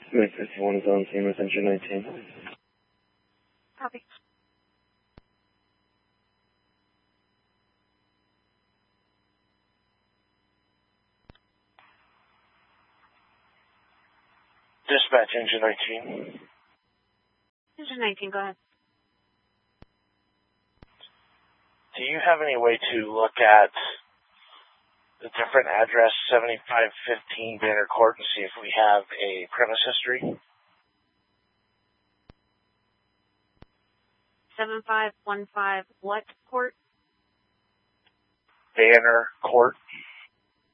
Unit 51 is on scene with engine 19. Copy. Dispatch, engine 19. Engine 19, go ahead. Do you have any way to look at the different address, 7515 Banner Court, and see if we have a premise history? 7515 what court? Banner Court.